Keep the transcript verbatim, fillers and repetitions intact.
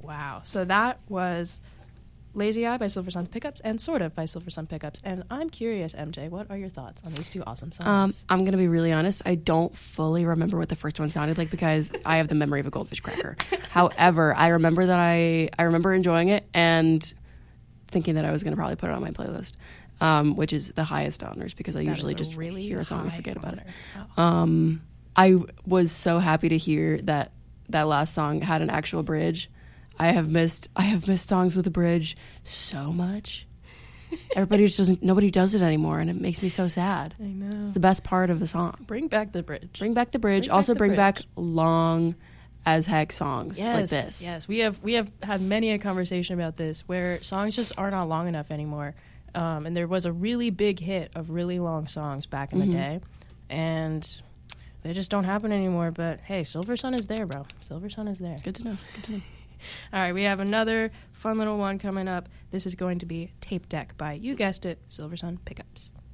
Wow. So that was Lazy Eye by Silver Sun Pickups and Sort of by Silver Sun Pickups. And I'm curious, M J, what are your thoughts on these two awesome songs? Um, I'm going to be really honest. I don't fully remember what the first one sounded like because I have the memory of a goldfish cracker. However, I remember that I, I remember enjoying it and thinking that I was going to probably put it on my playlist, um, which is the highest honors because I That usually is a just really hear a song and high forget about it. honor. Um, I was so happy to hear that that last song had an actual bridge. I have missed I have missed songs with a bridge so much. Everybody just doesn't nobody does it anymore, and it makes me so sad. I know. It's the best part of the song. Bring back the bridge. Bring back the bridge. Bring back also the bring bridge. back long as heck songs Yes, like this. Yes, we have we have had many a conversation about this where songs just are not long enough anymore. Um, and there was a really big hit of really long songs back in Mm-hmm. the day, and they just don't happen anymore. But hey, Silver Sun is there, bro. Silver Sun is there. Good to know. Good to know. All right, we have another fun little one coming up. This is going to be Tape Deck by, you guessed it, Silver Sun Pickups.